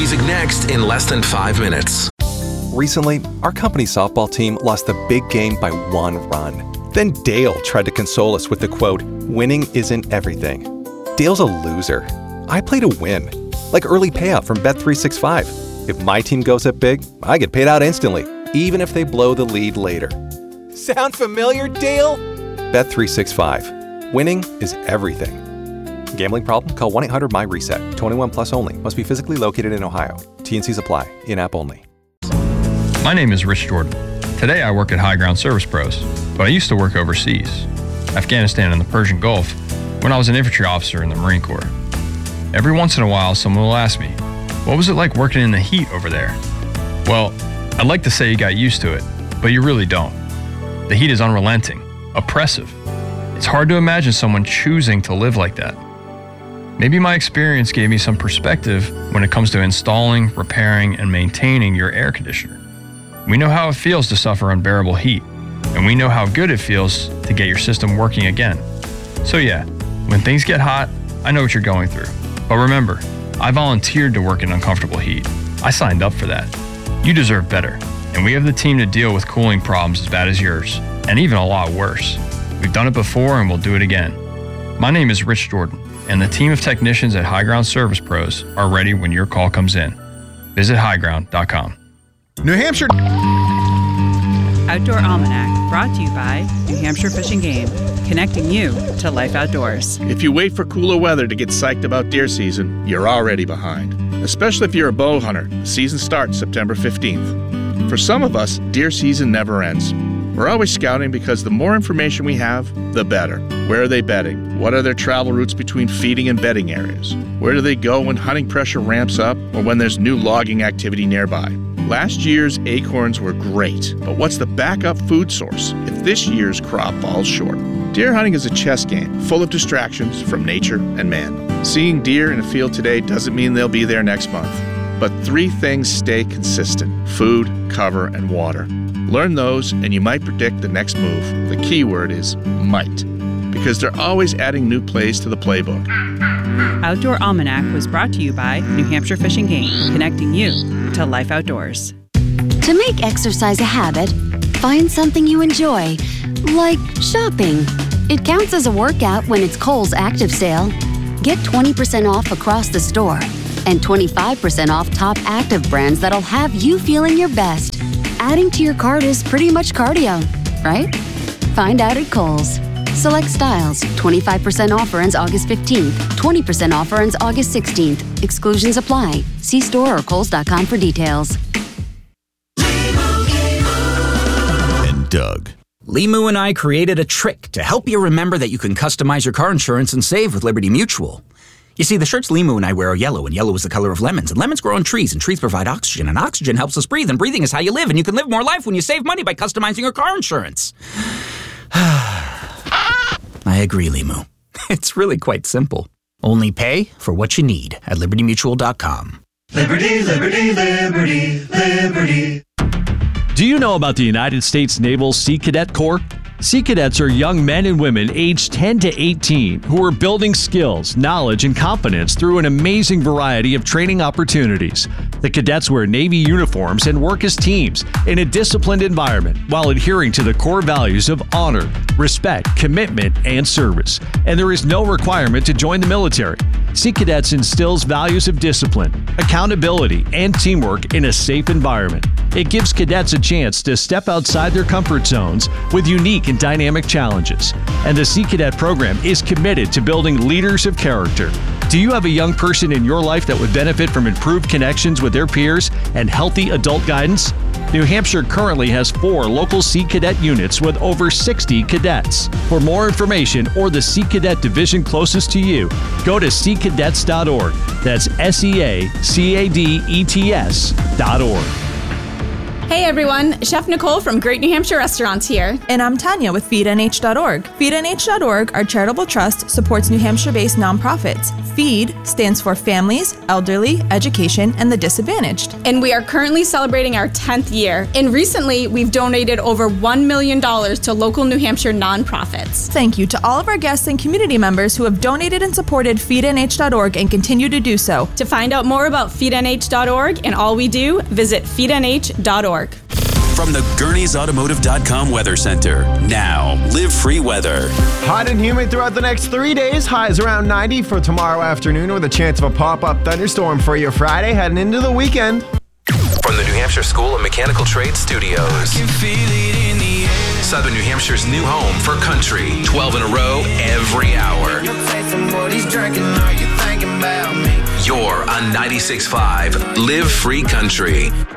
Music next in less than 5 minutes. Recently, our company's softball team lost the big game by 1 run. Then Dale tried to console us with the quote, "Winning isn't everything." Dale's a loser. I play to win. Like early payout from Bet365. If my team goes up big, I get paid out instantly, even if they blow the lead later. Sound familiar, Dale? Bet365. Winning is everything. Gambling problem? Call 1-800-MY-RESET. 21 plus only. Must be physically located in Ohio. T&Cs apply. In-app only. My name is Rich Jordan. Today I work at High Ground Service Pros, but I used to work overseas, Afghanistan and the Persian Gulf, when I was an infantry officer in the Marine Corps. Every once in a while, someone will ask me, what was it like working in the heat over there? Well, I'd like to say you got used to it, but you really don't. The heat is unrelenting, oppressive. It's hard to imagine someone choosing to live like that. Maybe my experience gave me some perspective when it comes to installing, repairing, and maintaining your air conditioner. We know how it feels to suffer unbearable heat, and we know how good it feels to get your system working again. So yeah, when things get hot, I know what you're going through. But remember, I volunteered to work in uncomfortable heat. I signed up for that. You deserve better, and we have the team to deal with cooling problems as bad as yours, and even a lot worse. We've done it before and we'll do it again. My name is Rich Jordan, and the team of technicians at High Ground Service Pros are ready when your call comes in. Visit highground.com. New Hampshire Outdoor Almanac, brought to you by New Hampshire Fish and Game, connecting you to life outdoors. If you wait for cooler weather to get psyched about deer season, you're already behind. Especially if you're a bow hunter. The season starts September 15th. For some of us, deer season never ends. We're always scouting because the more information we have, the better. Where are they bedding? What are their travel routes between feeding and bedding areas? Where do they go when hunting pressure ramps up or when there's new logging activity nearby? Last year's acorns were great, but what's the backup food source if this year's crop falls short? Deer hunting is a chess game, full of distractions from nature and man. Seeing deer in a field today doesn't mean they'll be there next month. But 3 things stay consistent: food, cover, and water. Learn those and you might predict the next move. The key word is might, because they're always adding new plays to the playbook. Outdoor Almanac was brought to you by New Hampshire Fish and Game, connecting you to life outdoors. To make exercise a habit, find something you enjoy, like shopping. It counts as a workout when it's Kohl's Active Sale. Get 20% off across the store and 25% off top active brands that'll have you feeling your best. Adding to your cart is pretty much cardio, right? Find out at Kohl's. Select styles. 25% offer ends August 15th. 20% offer ends August 16th. Exclusions apply. See store or Kohls.com for details. And Doug. Limu and I created a trick to help you remember that you can customize your car insurance and save with Liberty Mutual. You see, the shirts Limu and I wear are yellow, and yellow is the color of lemons, and lemons grow on trees, and trees provide oxygen, and oxygen helps us breathe, and breathing is how you live, and you can live more life when you save money by customizing your car insurance. I agree, Limu. It's really quite simple. Only pay for what you need at libertymutual.com. Liberty, liberty, liberty, liberty. Do you know about the United States Naval Sea Cadet Corps? Sea Cadets are young men and women aged 10 to 18 who are building skills, knowledge, and confidence through an amazing variety of training opportunities. The cadets wear Navy uniforms and work as teams in a disciplined environment while adhering to the core values of honor, respect, commitment, and service. And there is no requirement to join the military. Sea Cadets instills values of discipline, accountability, and teamwork in a safe environment. It gives cadets a chance to step outside their comfort zones with unique and dynamic challenges. And the Sea Cadet program is committed to building leaders of character. Do you have a young person in your life that would benefit from improved connections with their peers and healthy adult guidance? New Hampshire currently has 4 local Sea Cadet units with over 60 cadets. For more information or the Sea Cadet division closest to you, go to seacadets.org. That's SEACADETS.org. Hey everyone, Chef Nicole from Great New Hampshire Restaurants here. And I'm Tanya with FeedNH.org. FeedNH.org, our charitable trust, supports New Hampshire-based nonprofits. FEED stands for Families, Elderly, Education, and the Disadvantaged. And we are currently celebrating our 10th year. And recently, we've donated over $1 million to local New Hampshire nonprofits. Thank you to all of our guests and community members who have donated and supported FeedNH.org and continue to do so. To find out more about FeedNH.org and all we do, visit FeedNH.org. From the Gurney'sAutomotive.com Weather Center. Now, Live Free weather. Hot and humid throughout the next 3 days. Highs around 90 for tomorrow afternoon with a chance of a pop-up thunderstorm for your Friday heading into the weekend. From the New Hampshire School of Mechanical Trades Studios. Southern New Hampshire's new home for country. 12 in a row every hour. You're on 96.5 Live Free Country.